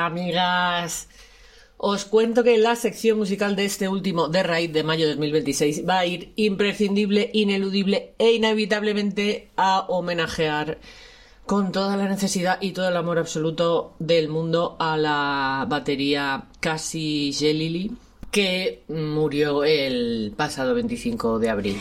amigas. Os cuento que la sección musical de este último The Raid de mayo de 2026 va a ir imprescindible, ineludible e inevitablemente a homenajear con toda la necesidad y todo el amor absoluto del mundo a la batería Cassie Gelili, que murió el pasado 25 de abril.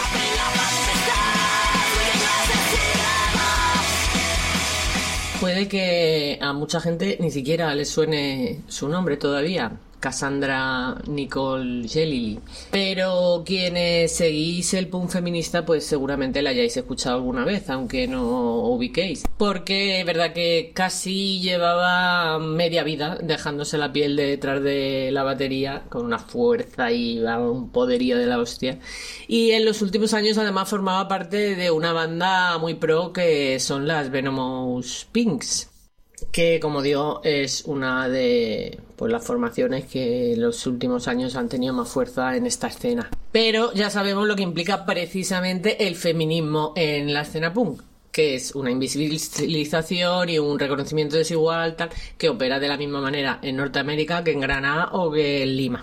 Puede que a mucha gente ni siquiera le suene su nombre todavía, Cassandra Nicole Gelili, pero quienes seguís el punk feminista pues seguramente la hayáis escuchado alguna vez, aunque no ubiquéis, porque es verdad que casi llevaba media vida dejándose la piel detrás de la batería con una fuerza y un poderío de la hostia, y en los últimos años además formaba parte de una banda muy pro que son las Venomous Pinks, que como digo es una de las formaciones que en los últimos años han tenido más fuerza en esta escena. Pero ya sabemos lo que implica precisamente el feminismo en la escena punk, que es una invisibilización y un reconocimiento desigual tal, que opera de la misma manera en Norteamérica que en Granada o que en Lima.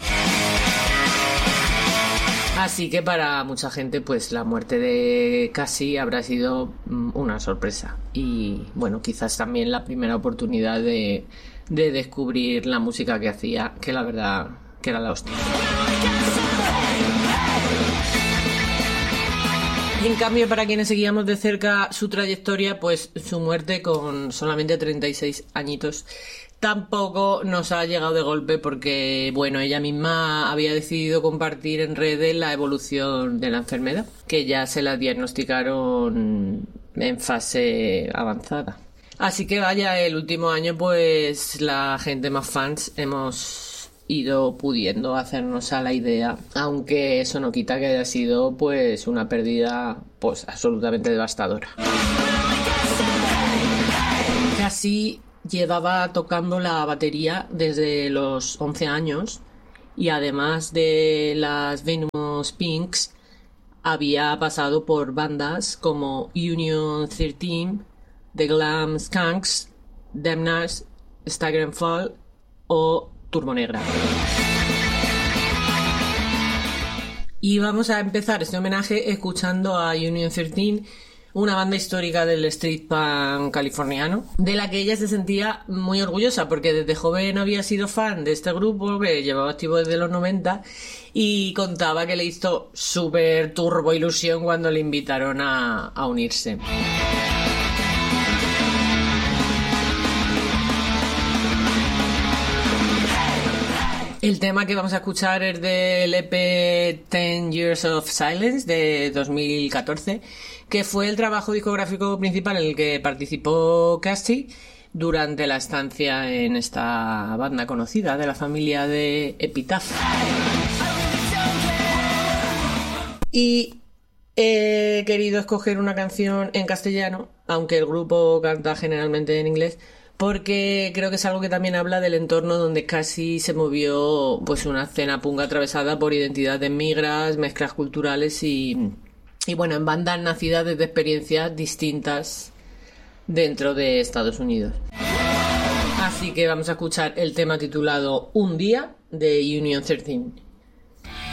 Así que para mucha gente pues la muerte de Cassie habrá sido una sorpresa y bueno, quizás también la primera oportunidad de descubrir la música que hacía, que la verdad que era la hostia. Y en cambio, para quienes seguíamos de cerca su trayectoria, pues su muerte con solamente 36 añitos tampoco nos ha llegado de golpe, porque bueno, ella misma había decidido compartir en redes la evolución de la enfermedad, que ya se la diagnosticaron en fase avanzada. Así que vaya, el último año pues la gente más fans hemos ido pudiendo hacernos a la idea, aunque eso no quita que haya sido pues una pérdida pues absolutamente devastadora. Casi llevaba tocando la batería desde los 11 años y además de las Venomous Pinks había pasado por bandas como Union 13, The Glam Skunks, Damnation, Stagger and Fall o Turbo Negra. Y vamos a empezar este homenaje escuchando a Union 13, una banda histórica del street punk californiano, de la que ella se sentía muy orgullosa porque desde joven había sido fan de este grupo que llevaba activo desde los 90 y contaba que le hizo súper turbo ilusión cuando le invitaron a unirse. El tema que vamos a escuchar es del EP 10 Years of Silence de 2014, que fue el trabajo discográfico principal en el que participó Cassie durante la estancia en esta banda conocida de la familia de Epitaph. Y he querido escoger una canción en castellano, aunque el grupo canta generalmente en inglés, porque creo que es algo que también habla del entorno donde casi se movió pues una escena punk atravesada por identidades migras, mezclas culturales y bueno, en bandas nacidas desde experiencias distintas dentro de Estados Unidos. Así que vamos a escuchar el tema titulado Un Día de Union 13.